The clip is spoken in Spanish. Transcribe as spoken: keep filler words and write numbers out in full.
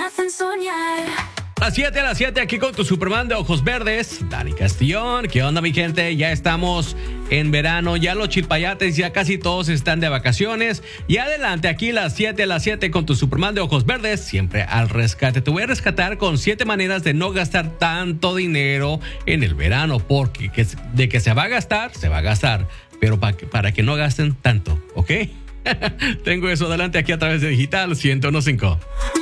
hacen soñar. Las siete a las siete aquí con tu Superman de ojos verdes, Dani Castillón. ¿Qué onda, mi gente? Ya estamos en verano, ya los chilpayates ya casi todos están de vacaciones. Y adelante, aquí las siete a las siete con tu Superman de ojos verdes, siempre al rescate. Te voy a rescatar con siete maneras de no gastar tanto dinero en el verano, porque que- de que se va a gastar, se va a gastar, pero pa- para que no gasten tanto, ¿ok? Tengo eso adelante aquí a través de Digital ciento uno punto cinco.